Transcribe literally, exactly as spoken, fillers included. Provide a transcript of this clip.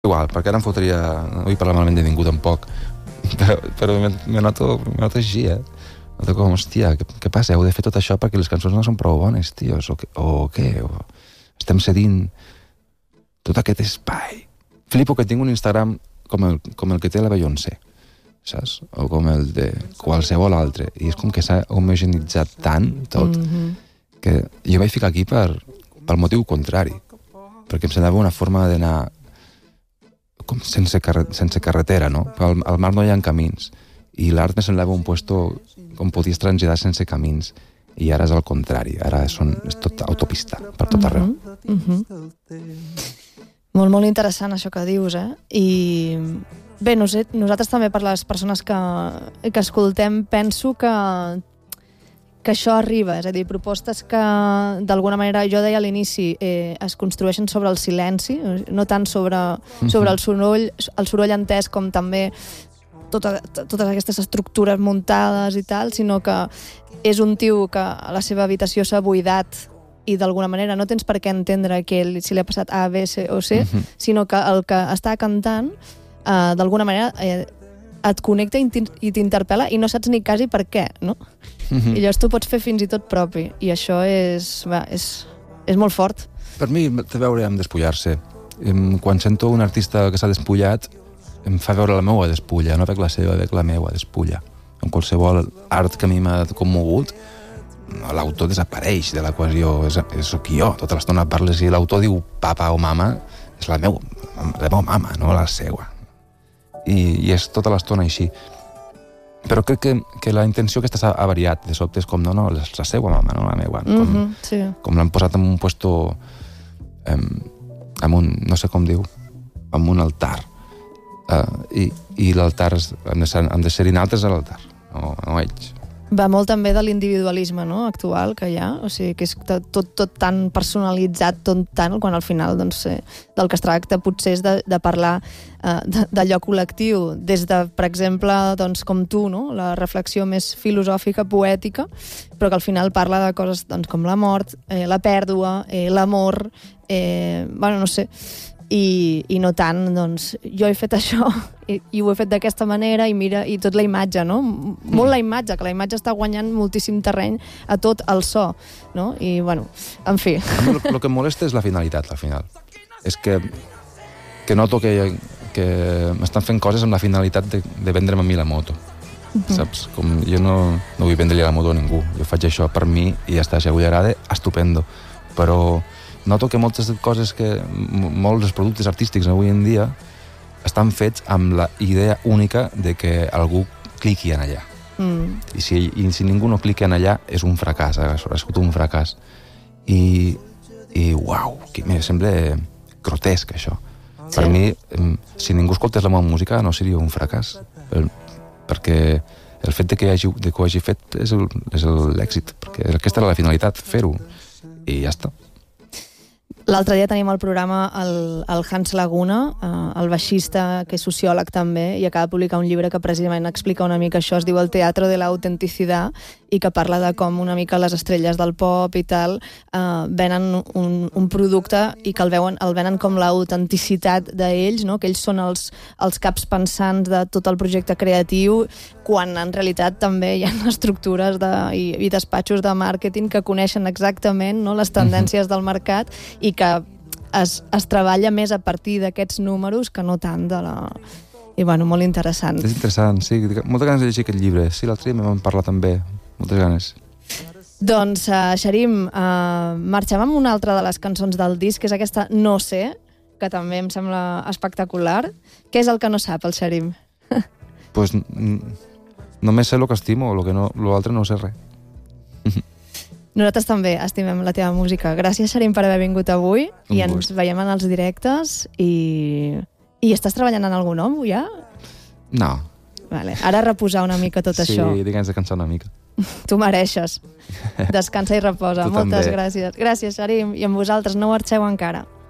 Igual, perquè ara em fotria... No vull parlar malament de ningú tampoc, però, però me, me, noto, me noto així, eh? Noto com, hòstia, què, què passa? Heu de fer tot això perquè les cançons no són prou bones, tios, o, o què? O estem cedint tot aquest espai. Flipo que tinc un Instagram com el, com el que té la Beyoncé, saps? O com el de qualsevol altre. I és com que s'ha homogenitzat tant tot, mm-hmm. que jo vaig ficar aquí per, pel motiu contrari, perquè em semblava una forma d'anar com sense, carre, sense carretera, no? Al, al mar no hi ha camins, i l'art me semblava un puesto on podies transitar sense camins, i ara és al contrari, ara són, és tot autopista, per tot arreu. Mm-hmm. Mm-hmm. Molt, molt interessant això que dius, eh? I bé, no sé, nosaltres també per les persones que, que escoltem, penso que que això arriba, és a dir, propostes que d'alguna manera, jo deia a l'inici, eh, es construeixen sobre el silenci, no tant sobre, sobre el soroll, el soroll entès com també tota, totes aquestes estructures muntades i tal, sinó que és un tio que a la seva habitació s'ha buidat i d'alguna manera no tens per què entendre que si li ha passat A, B, C o C, uh-huh. sinó que el que està cantant eh, d'alguna manera eh, et connecta i t'interpel·la i no saps ni quasi per què, no? Mm-hmm. I llavors tu pots fer fins i tot propi, i això és, va, és, és molt fort. Per mi té a veure amb despullar-se. Quan sento un artista que s'ha despullat, em fa veure la meua despulla, no veig la seva, veig la meua despulla. En qualsevol art que a mi m'ha commogut, l'autor desapareix de l'equació, és, és soc jo, tota l'estona parles i l'autor diu papa o mama, és la meva, la meva mama, no la seva. I, i és tota l'estona així. Però crec que, que la intenció aquesta ha variat. De sobte és com, no, no, la seva mama, no la meva. Com, mm-hmm, sí. com l'han posat en un puesto, em, en un, no sé com diu, en un altar. Uh, I i l'altar han de ser, han de ser altres a l'altar, no, no ells. Va molt també de l'individualisme, no?, actual que hi ha, o sigui, que és tot, tot tan personalitzat, tot tant, quan al final, doncs, eh, del que es tracta potser és de, de parlar eh, d'allò col·lectiu, des de, per exemple, doncs, com tu, no?, la reflexió més filosòfica, poètica, però que al final parla de coses doncs, com la mort, eh, la pèrdua, eh, l'amor, eh, bueno, no sé, i, i no tant, doncs, jo he fet això i, i ho he fet d'aquesta manera i mira, i tot la imatge, no? Molt la imatge, que la imatge està guanyant moltíssim terreny a tot el so, no? I, bueno, en fi. El, el que em molesta és la finalitat, al final. És que, que noto que, que m'estan fent coses amb la finalitat de, de vendre'm a mi la moto. Mm-hmm. Saps? Com jo no, no vull vendre-li la moto a ningú. Jo faig això per mi i ja està. Si a algú li agrada, estupendo. Però noto que moltes coses que... molts dels productes artístics avui en dia estan fets amb la idea única de que algú cliqui en allà. Mm. I, si, I si ningú no cliqui en allà és un fracàs, ha sigut un fracàs. I, i uau, que me sembla grotesc això. Sí. Per mi, si ningú escoltés la meva música no seria un fracàs, perquè el fet de que, hagi, de que ho hagi fet és l'èxit, perquè aquesta era la finalitat, fer-ho, i ja està. L'altre dia tenim al programa el, el Hans Laguna, eh, el baixista, que és sociòleg també, i acaba de publicar un llibre que precisament explica una mica això, es diu El teatro de la autenticidad, i que parla de com una mica les estrelles del pop i tal eh, venen un, un producte i que el, veuen, el venen com l'autenticitat d'ells, no? Que ells són els, els caps pensants de tot el projecte creatiu, quan en realitat també hi ha estructures de, i, i despatxos de màrqueting que coneixen exactament, no?, les tendències del mercat i que es, es treballa més a partir d'aquests números que no tant de la... I bueno, molt interessant. És interessant, sí. Moltes ganes de llegir aquest llibre. Sí, l'altre dia m'han parlat també. Moltes ganes. Doncs, uh, Xarim, uh, marxem amb una altra de les cançons del disc, que és aquesta No sé, que també em sembla espectacular. Què és el que no sap, el Xarim? Pues només sé el que estimo, el que no, l'altre no sé res. Nosaltres també estimem la teva música. Gràcies, Xarim, per haver vingut avui. Un I ens gust. Veiem en els directes. I... I estàs treballant en algun nom, ja? No. Vale. Ara reposar una mica tot sí, això. Sí, digue'ns de cansar una mica. Tu mereixes. Descansa i reposa. Tu Moltes també. gràcies. Gràcies, Xarim. I amb vosaltres no marxeu encara.